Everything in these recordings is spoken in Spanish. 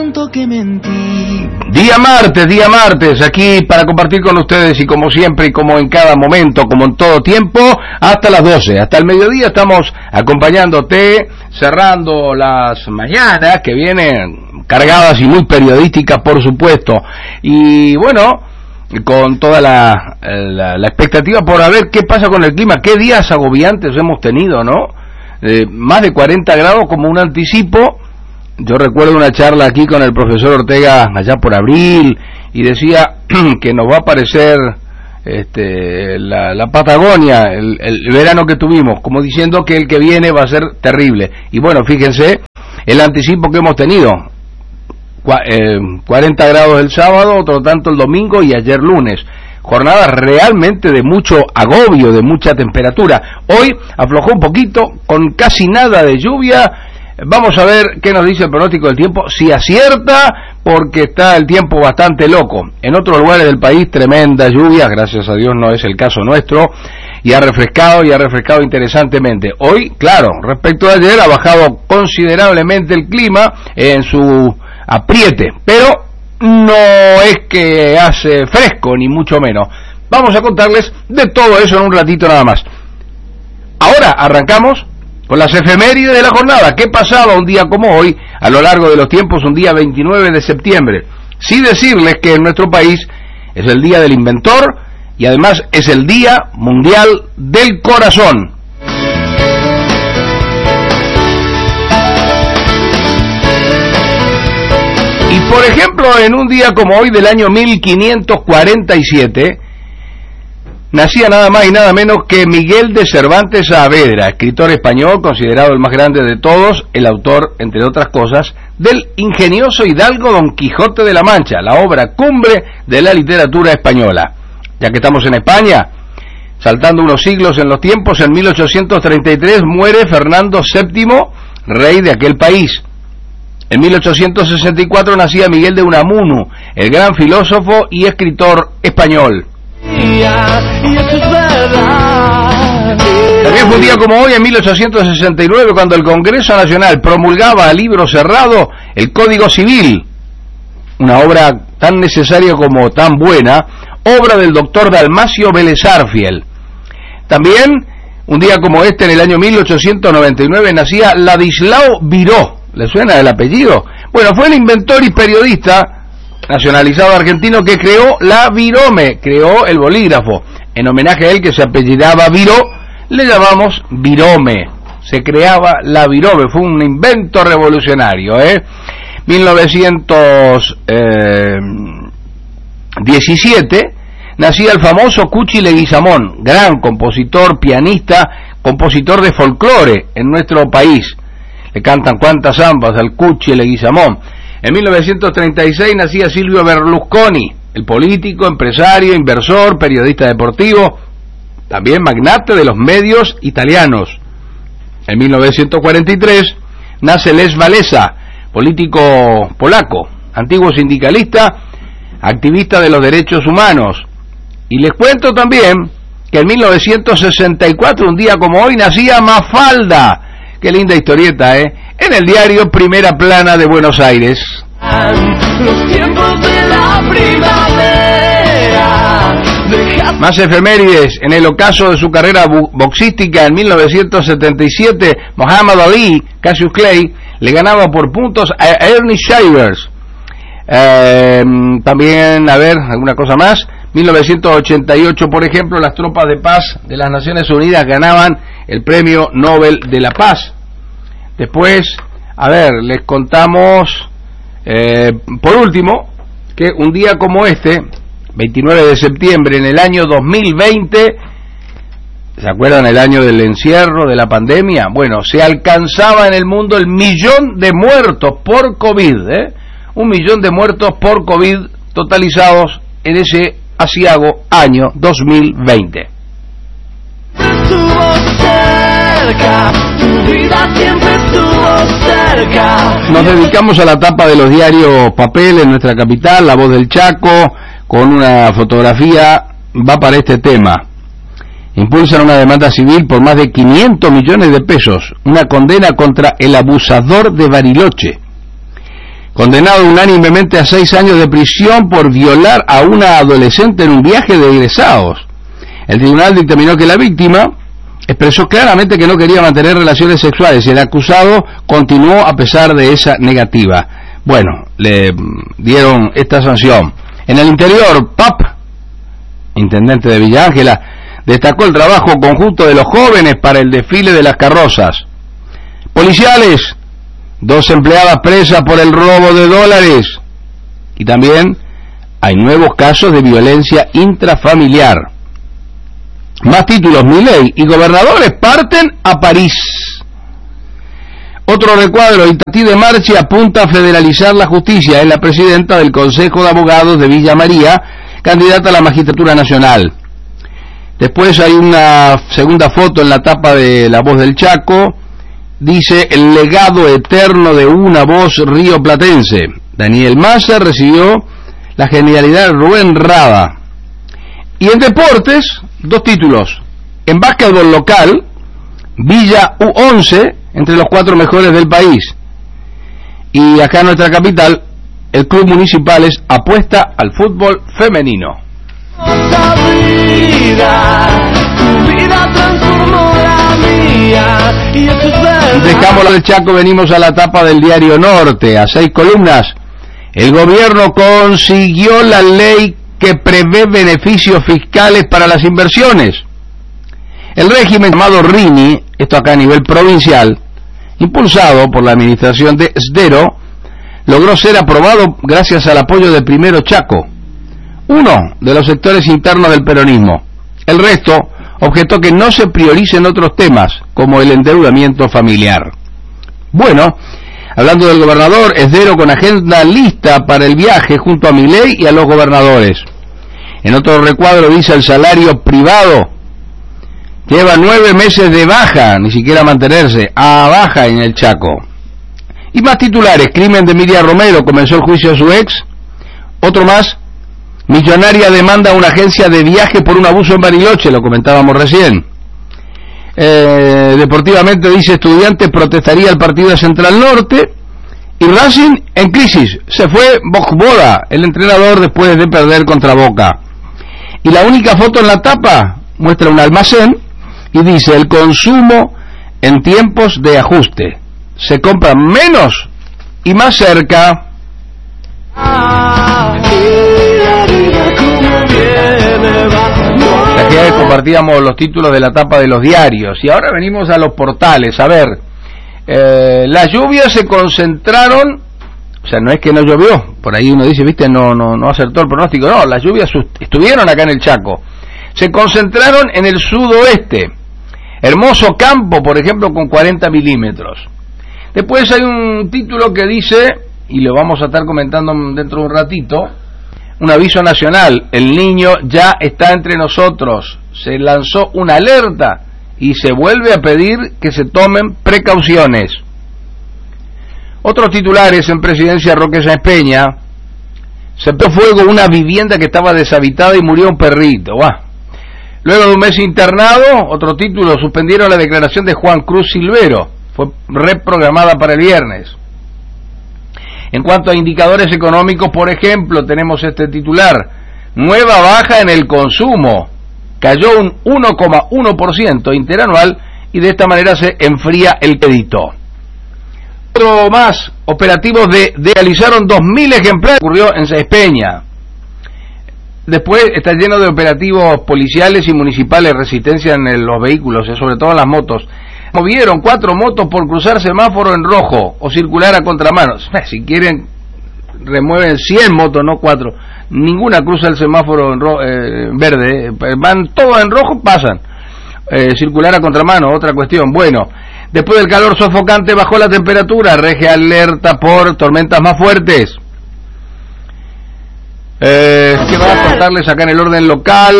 tanto que mentí. Día martes, aquí para compartir con ustedes y como siempre y como en cada momento, como en todo tiempo, hasta las 12, hasta el mediodía estamos acompañándote, cerrando las mañanas que vienen cargadas y muy periodísticas, por supuesto, y bueno, con toda la expectativa por ver qué pasa con el clima, qué días agobiantes hemos tenido, ¿no? Más de 40 grados como un anticipo. Yo recuerdo una charla aquí con el profesor Ortega allá por abril y decía que nos va a aparecer la Patagonia, el verano que tuvimos, como diciendo que el que viene va a ser terrible. Y bueno, fíjense el anticipo que hemos tenido, 40 grados el sábado, otro tanto el domingo y ayer lunes. Jornada realmente de mucho agobio, de mucha temperatura. Hoy aflojó un poquito, con casi nada de lluvia. Vamos a ver qué nos dice el pronóstico del tiempo, si acierta, porque está el tiempo bastante loco. En otros lugares del país, tremenda lluvia, gracias a Dios no es el caso nuestro, y ha refrescado interesantemente. Hoy, claro, respecto a ayer, ha bajado considerablemente el clima en su apriete, pero no es que hace fresco, ni mucho menos. Vamos a contarles de todo eso en un ratito nada más. Ahora arrancamos con las efemérides de la jornada. ¿Qué pasaba un día como hoy, a lo largo de los tiempos, un día 29 de septiembre? Sí decirles que en nuestro país es el Día del Inventor y además es el Día Mundial del Corazón. Y por ejemplo, en un día como hoy del año 1547, nacía nada más y nada menos que Miguel de Cervantes Saavedra, escritor español, considerado el más grande de todos, el autor, entre otras cosas, del ingenioso hidalgo Don Quijote de la Mancha, la obra cumbre de la literatura española. Ya que estamos en España, saltando unos siglos en los tiempos, en 1833 muere Fernando VII, rey de aquel país. En 1864 nacía Miguel de Unamuno, el gran filósofo y escritor español. También fue un día como hoy, en 1869, cuando el Congreso Nacional promulgaba a libro cerrado el Código Civil, una obra tan necesaria como tan buena, obra del doctor Dalmacio Vélez Arfiel. También, un día como este, en el año 1899, nacía Ladislao Viró. ¿Le suena el apellido? Bueno, fue el inventor y periodista nacionalizado argentino que creó la virome, creó el bolígrafo. En homenaje a él, que se apellidaba Viró, le llamamos virome. Se creaba la virome, fue un invento revolucionario, 1917 nacía el famoso Cuchi Leguizamón, gran compositor, pianista, compositor de folclore en nuestro país. Le cantan cuantas zambas al Cuchi Leguizamón. En 1936 nacía Silvio Berlusconi, el político, empresario, inversor, periodista deportivo, también magnate de los medios italianos. En 1943 nace Lech Walesa, político polaco, antiguo sindicalista, activista de los derechos humanos. Y les cuento también que en 1964, un día como hoy, nacía Mafalda. Qué linda historieta, en el diario Primera Plana de Buenos Aires. Los tiempos de la primavera. Más efemérides. En el ocaso de su carrera boxística en 1977, Muhammad Ali, Cassius Clay, le ganaba por puntos a Ernie Shivers. También, alguna cosa más. 1988, por ejemplo, las tropas de paz de las Naciones Unidas ganaban el Premio Nobel de la Paz. Después, les contamos, por último, que un día como este, 29 de septiembre, en el año 2020, ¿se acuerdan el año del encierro, de la pandemia? Bueno, se alcanzaba en el mundo el 1.000.000 de muertos por COVID, 1.000.000 de muertos por COVID totalizados en ese aciago año 2020. Nos dedicamos a la tapa de los diarios papel en nuestra capital, La Voz del Chaco, con una fotografía, va para este tema. Impulsan una demanda civil por más de 500 millones de pesos, una condena contra el abusador de Bariloche. condenado unánimemente a 6 años de prisión por violar a una adolescente en un viaje de egresados. El tribunal dictaminó que la víctima expresó claramente que no quería mantener relaciones sexuales y el acusado continuó a pesar de esa negativa. Bueno, le dieron esta sanción. En el interior, Pap, intendente de Villa Ángela, destacó el trabajo conjunto de los jóvenes para el desfile de las carrozas. Policiales, 2 empleadas presas por el robo de dólares. Y también hay nuevos casos de violencia intrafamiliar. Más títulos, Milei y gobernadores parten a París. Otro recuadro, Itatí de Marchi apunta a federalizar la justicia. Es la presidenta del Consejo de Abogados de Villa María, candidata a la Magistratura Nacional. Después hay una segunda foto en la tapa de La Voz del Chaco. Dice, el legado eterno de una voz rioplatense. Daniel Massa recibió la genialidad de Rubén Rada. Y en deportes, 2 títulos. En básquetbol local, Villa U11, entre los 4 mejores del país. Y acá en nuestra capital, el Club Municipales apuesta al fútbol femenino. Dejamos el Chaco, venimos a la tapa del Diario Norte, a 6 columnas. El gobierno consiguió la ley que prevé beneficios fiscales para las inversiones. El régimen llamado Rini, esto acá a nivel provincial, impulsado por la administración de Sdero, logró ser aprobado gracias al apoyo de Primero Chaco, uno de los sectores internos del peronismo. El resto objetó que no se prioricen otros temas, como el endeudamiento familiar. Bueno, hablando del gobernador, Sdero con agenda lista para el viaje junto a Milei y a los gobernadores. En otro recuadro dice, el salario privado lleva 9 meses de baja, ni siquiera mantenerse, a baja en el Chaco. Y más titulares, crimen de Miriam Romero, comenzó el juicio a su ex. Otro más, millonaria demanda a una agencia de viaje por un abuso en Bariloche, lo comentábamos recién. Deportivamente dice, Estudiantes protestaría el partido de Central Norte. Y Racing en crisis, se fue Bojboda, el entrenador, después de perder contra Boca. Y la única foto en la tapa muestra un almacén y dice, el consumo en tiempos de ajuste. Se compra menos y más cerca. Ya compartíamos los títulos de la tapa de los diarios y ahora venimos a los portales. A ver, las lluvias se concentraron, o sea, no es que no llovió, por ahí uno dice, viste, no acertó el pronóstico. No, las lluvias estuvieron acá en el Chaco, se concentraron en el sudoeste. Hermoso Campo, por ejemplo, con 40 milímetros. Después hay un título que dice, y lo vamos a estar comentando dentro de un ratito, un aviso nacional, el niño ya está entre nosotros. Se lanzó una alerta y se vuelve a pedir que se tomen precauciones. Otros titulares en Presidencia, Roque Sáenz Peña, se prendió fuego una vivienda que estaba deshabitada y murió un perrito. ¡Buah! Luego de un mes internado, otro título, suspendieron la declaración de Juan Cruz Silvero, fue reprogramada para el viernes. En cuanto a indicadores económicos, por ejemplo, tenemos este titular, nueva baja en el consumo, cayó un 1,1% interanual y de esta manera se enfría el crédito. Otro más, operativos realizaron 2.000 ejemplares, ocurrió en Sáenz Peña. Después está lleno de operativos policiales y municipales, resistencia en los vehículos, sobre todo en las motos. Movieron 4 motos por cruzar semáforo en rojo o circular a contramano. Si quieren, remueven 100 motos, no 4. Ninguna cruza el semáforo en verde. Van todos en rojo, pasan. Circular a contramano, otra cuestión. Bueno, después del calor sofocante bajó la temperatura. Regia alerta por tormentas más fuertes. ¿Qué va a contarles acá en el orden local?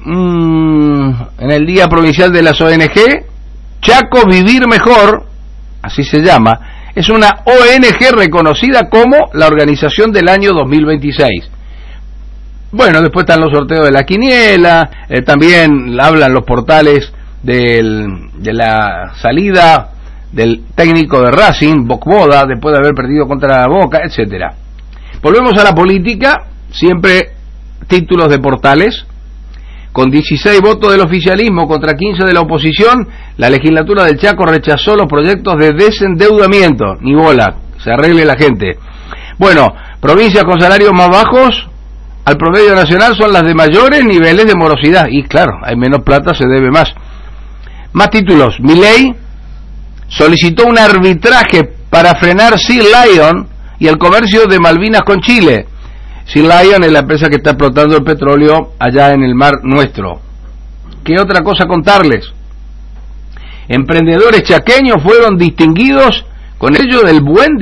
En el Día Provincial de las ONG, Chaco Vivir Mejor, así se llama, es una ONG reconocida como la organización del año 2026. Bueno, después están los sorteos de la quiniela, también hablan los portales de la salida del técnico de Racing, Bocboda, después de haber perdido contra Boca, etcétera. Volvemos a la política, siempre títulos de portales. Con 16 votos del oficialismo contra 15 de la oposición, la legislatura del Chaco rechazó los proyectos de desendeudamiento. Ni bola, se arregle la gente. Bueno, provincias con salarios más bajos al promedio nacional son las de mayores niveles de morosidad. Y claro, hay menos plata, se debe más. Más títulos. Milei solicitó un arbitraje para frenar Sea Lion y el comercio de Malvinas con Chile. Sea Lion es la empresa que está explotando el petróleo allá en el mar nuestro. ¿Qué otra cosa contarles? Emprendedores chaqueños fueron distinguidos con ello del buen